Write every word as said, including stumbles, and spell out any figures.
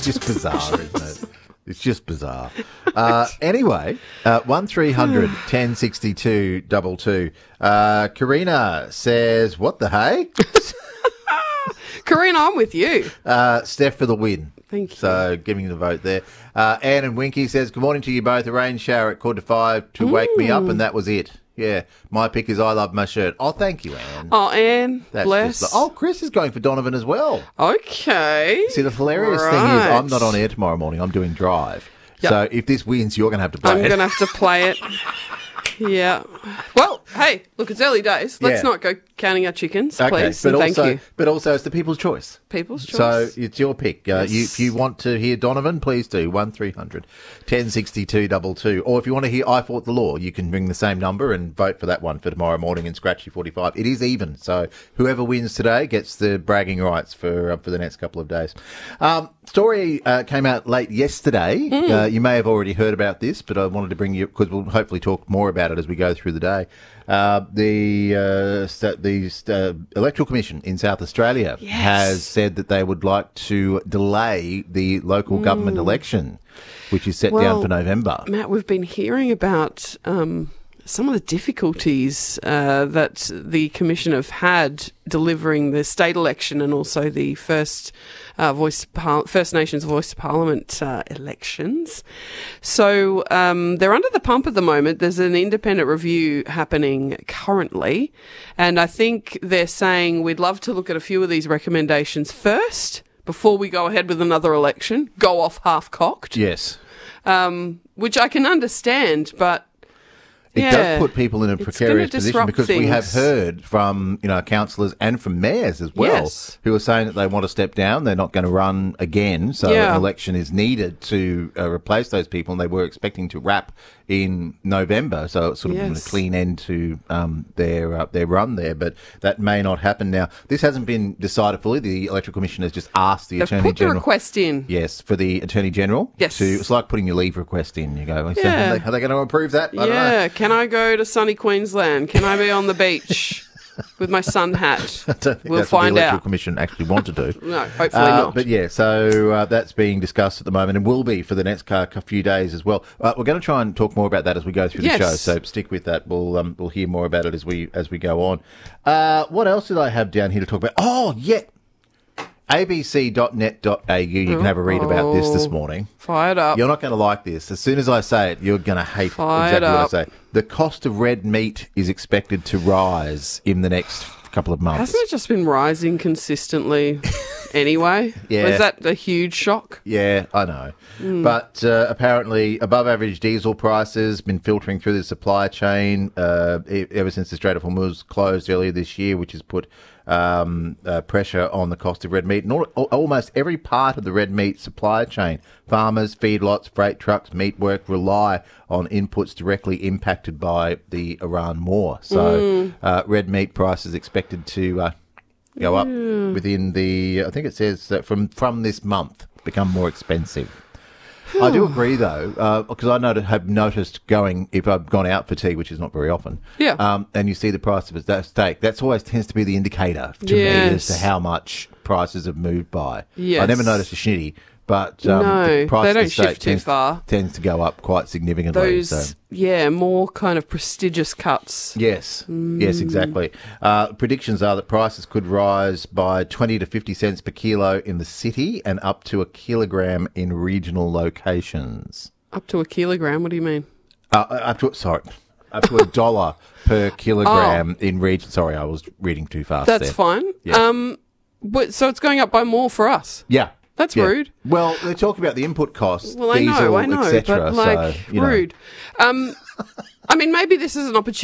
just bizarre, isn't it? It's just bizarre. Uh, anyway, uh, one three hundred ten sixty-two double two. Uh, Karina says, what the hey? Karina, I'm with you. Uh, Steph for the win. Thank you. So giving the vote there. Uh, Anne and Winky says, good morning to you both. A rain shower at quarter to five to mm. wake me up, and that was it. Yeah, my pick is I love my shirt. Oh, thank you, Anne. Oh, Anne, That's bless. Just, oh, Chris is going for Donovan as well. Okay. See, the hilarious right. thing is I'm not on air tomorrow morning. I'm doing Drive. Yep. So if this wins, you're going to have to play I'm it. I'm going to have to play it. Yeah. Well, hey, look, it's early days. Let's yeah. not go counting our chickens, okay, please. But and also, thank you. But also, it's the people's choice. People's choice. So it's your pick. Uh, yes. you, if you want to hear Donovan, please do. one three hundred ten sixty-two double two. Or if you want to hear I Fought the Law, you can ring the same number and vote for that one for tomorrow morning in Scratchy forty-five. It is even. So whoever wins today gets the bragging rights for uh, for the next couple of days. Um, story uh, came out late yesterday. Mm. Uh, you may have already heard about this, but I wanted to bring you, because we'll hopefully talk more about it as we go through the day. Uh, the uh, st- the st- Electoral Commission in South Australia yes. has said that they would like to delay the local mm. government election, which is set well, down for November. Matt, we've been hearing about um, some of the difficulties uh, that the Commission have had delivering the state election and also the first uh, voice Par- First Nations Voice to Parliament uh, elections. So um, they're under the pump at the moment. There's an independent review happening currently, and I think they're saying we'd love to look at a few of these recommendations first before we go ahead with another election, go off half-cocked. Yes. Um, which I can understand, but It yeah, does put people in a precarious position because things. we have heard from, you know, councillors and from mayors as well yes. who are saying that they want to step down. They're not going to run again. So yeah. an election is needed to uh, replace those people. And they were expecting to wrap in November. So it's sort of yes. a clean end to um, their uh, their run there. But that may not happen now. This hasn't been decided fully. The Electoral Commission has just asked the They've Attorney put General. the request in. Yes, for the Attorney General. Yes. To, it's like putting your leave request in. You go, so yeah. are they, are they going to approve that? I yeah. don't know. Can I go to sunny Queensland? Can I be on the beach with my sun hat? I don't think we'll that's find what the Electoral out. Commission actually want to do. No, hopefully uh, not. But yeah, so uh, that's being discussed at the moment and will be for the next uh, few days as well. Uh, we're going to try and talk more about that as we go through yes. the show. So stick with that. We'll um, we'll hear more about it as we as we go on. Uh, what else did I have down here to talk about? Oh yeah. A B C dot net dot A U. You can have a read about this this morning. Fired up. You're not going to like this. As soon as I say it, you're going to hate Fired exactly up. what I say. The cost of red meat is expected to rise in the next couple of months. Hasn't it just been rising consistently anyway? Yeah. Was that a huge shock? Yeah, I know. Mm. But uh, apparently above average diesel prices been filtering through the supply chain uh, ever since the Strait of Hormuz closed earlier this year, which has put um, uh, pressure on the cost of red meat. And all, almost every part of the red meat supply chain, farmers, feedlots, freight trucks, meat work, rely on inputs directly impacted by the Iran war. So mm. uh, red meat prices expected to uh, go up yeah. within the, I think it says that from, from this month, become more expensive. I do agree, though, because uh, I not- have noticed going, if I've gone out for tea, which is not very often, yeah. um, and you see the price of a steak, that's always tends to be the indicator to yes. me as to how much prices have moved by. Yes. I never noticed a shinny, but um, no, the price they of don't the steak shift too tends, far. tends to go up quite significantly. Those, so. yeah, more kind of prestigious cuts. Yes, mm. yes, exactly. Uh, predictions are that prices could rise by twenty to fifty cents per kilo in the city and up to a kilogram in regional locations. Up to a kilogram? What do you mean? Uh, up to, sorry, up to a dollar per kilogram oh. in region. Sorry, I was reading too fast. That's there. fine. Yeah. Um, but so it's going up by more for us. Yeah. That's yeah. rude. Well, they're talking about the input costs, well, I diesel, know, I know, et cetera. but like, so, you know. rude. Um, I mean, maybe this is an opportunity